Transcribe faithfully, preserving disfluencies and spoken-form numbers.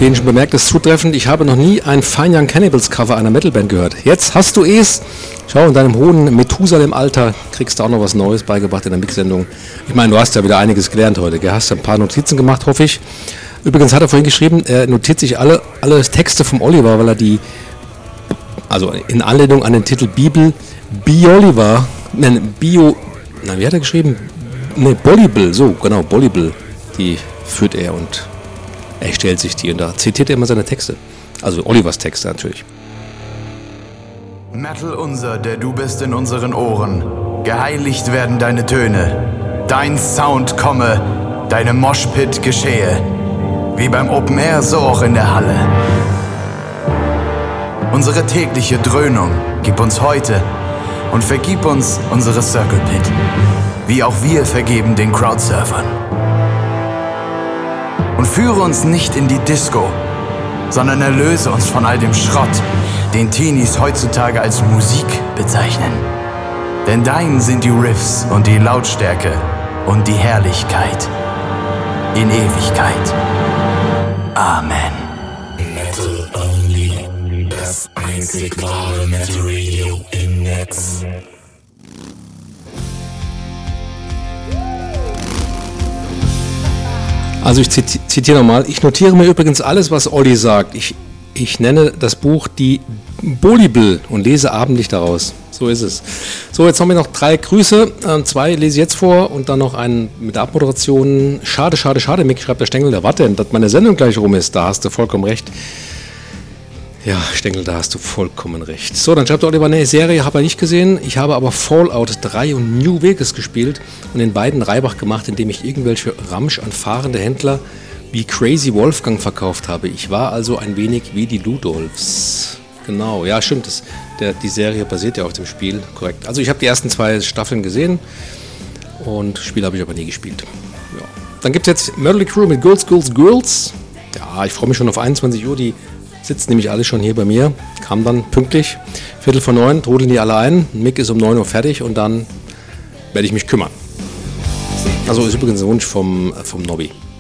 Wie ihr schon bemerkt, ist zutreffend. Ich habe noch nie ein Fine Young Cannibals Cover einer Metalband gehört. Jetzt hast du es. Schau, in deinem hohen Methusalem-Alter kriegst du auch noch was Neues beigebracht in der Mix-Sendung. Ich meine, du hast ja wieder einiges gelernt heute. Du hast ja ein paar Notizen gemacht, hoffe ich. Übrigens hat er vorhin geschrieben, er notiert sich alle, alle Texte vom Oliver, weil er die, also in Anlehnung an den Titel Bibel, Bioliver, nein, Bio, na, wie hat er geschrieben? Ne, Bolibel, so, genau, Bolibel, die führt er und er stellt sich die und da zitiert er immer seine Texte. Also Olivers Texte natürlich. Metal unser, der du bist in unseren Ohren. Geheiligt werden deine Töne. Dein Sound komme, deine Moshpit geschehe. Wie beim Open Air, so auch in der Halle. Unsere tägliche Dröhnung gib uns heute und vergib uns unsere Circle Pit. Wie auch wir vergeben den Crowdsurfern. Und führe uns nicht in die Disco, sondern erlöse uns von all dem Schrott, den Teenies heutzutage als Musik bezeichnen. Denn dein sind die Riffs und die Lautstärke und die Herrlichkeit in Ewigkeit. Amen. Metal Only, das einzig wahre Metal Radio im Netz. Also ich zitiere nochmal, ich notiere mir übrigens alles, was Olli sagt. Ich, ich nenne das Buch die Bolibel und lese abendlich daraus. So ist es. So, jetzt haben wir noch drei Grüße. Ähm, zwei lese ich jetzt vor und dann noch einen mit der Abmoderation. Schade, schade, schade, Mick, schreibt der Stengel. Der warte, dass meine Sendung gleich rum ist. Da hast du vollkommen recht. Ja, Stengel, da hast du vollkommen recht. So, dann schreibt Oliver, ne, Serie habe ich nicht gesehen. Ich habe aber Fallout drei und New Vegas gespielt und in beiden Reibach gemacht, indem ich irgendwelche Ramsch an fahrende Händler wie Crazy Wolfgang verkauft habe. Ich war also ein wenig wie die Ludolfs. Genau, ja, stimmt. Das, der, die Serie basiert ja auf dem Spiel, korrekt. Also ich habe die ersten zwei Staffeln gesehen und das Spiel habe ich aber nie gespielt. Ja. Dann gibt es jetzt Mötley Crüe mit Girls, Girls, Girls. Ja, ich freue mich schon auf einundzwanzig Uhr, die sitzen nämlich alle schon hier bei mir, kamen dann pünktlich, Viertel vor neun, trudeln die alle ein, Mick ist um neun Uhr fertig und dann werde ich mich kümmern. Also ist übrigens ein Wunsch vom, vom Nobby.